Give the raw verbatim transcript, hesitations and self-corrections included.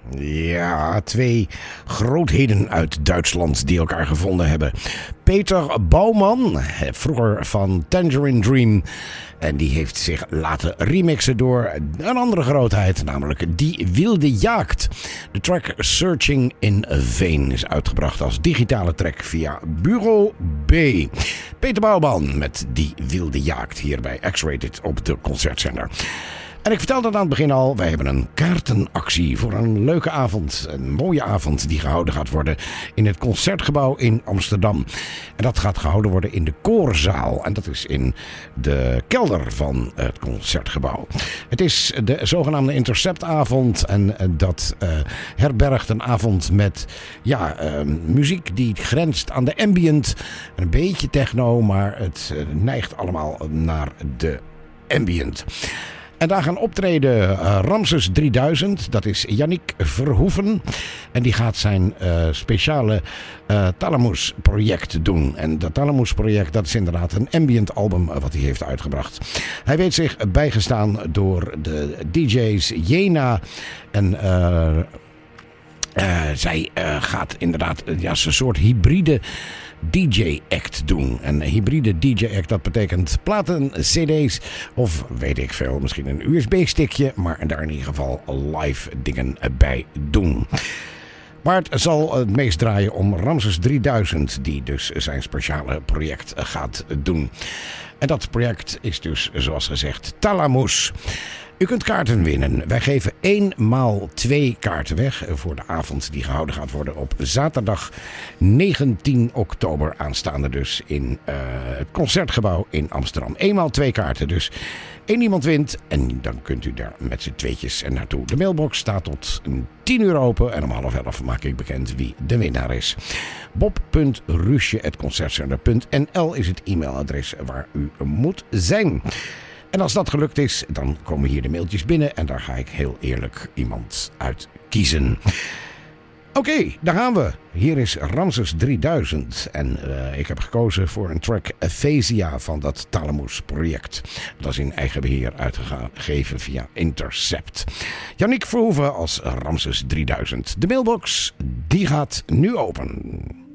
Ja, twee grootheden uit Duitsland die elkaar gevonden hebben. Peter Bouwman, vroeger van Tangerine Dream. En die heeft zich laten remixen door een andere grootheid, namelijk Die Wilde Jagd. De track Searching in Vain is uitgebracht als digitale track via Bureau B. Peter Bouwman met Die Wilde Jagd hier bij X-Rated op de Concertzender. En ik vertelde het aan het begin al, wij hebben een kaartenactie voor een leuke avond. Een mooie avond die gehouden gaat worden in het Concertgebouw in Amsterdam. En dat gaat gehouden worden in de Koorzaal. En dat is in de kelder van het Concertgebouw. Het is de zogenaamde Interceptavond. En dat uh, herbergt een avond met ja, uh, muziek die grenst aan de ambient. Een beetje techno, maar het uh, neigt allemaal naar de ambient. En daar gaan optreden uh, Ramses drieduizend, dat is Yannick Verhoeven. En die gaat zijn uh, speciale uh, Thalamus project doen. En dat Thalamus project, dat is inderdaad een ambient album wat hij heeft uitgebracht. Hij weet zich bijgestaan door de D J's Jena en... Uh, Uh, zij uh, gaat inderdaad uh, ja, een soort hybride D J-act doen. Een hybride D J-act, dat betekent platen, cd's of weet ik veel, misschien een U S B-stickje, maar daar in ieder geval live dingen bij doen. Maar het zal het meest draaien om Ramses drieduizend, die dus zijn speciale project gaat doen. En dat project is dus, zoals gezegd, Thalamus. U kunt kaarten winnen. Wij geven één maal twee kaarten weg voor de avond die gehouden gaat worden op zaterdag negentien oktober aanstaande dus in uh, het Concertgebouw in Amsterdam. Eenmaal twee kaarten dus. Eén iemand wint en dan kunt u daar met z'n tweetjes er naartoe. De mailbox staat tot tien uur open en om half elf maak ik bekend wie de winnaar is. bob punt rusje apenstaartje concertzender punt n l is het e-mailadres waar u moet zijn. En als dat gelukt is, dan komen hier de mailtjes binnen en daar ga ik heel eerlijk iemand uit kiezen. Oké, okay, daar gaan we. Hier is Ramses drieduizend en uh, ik heb gekozen voor een track Aphasia van dat Thalamus project. Dat is in eigen beheer uitgegeven via Intercept. Yannick Verhoeven als Ramses drieduizend. De mailbox, die gaat nu open.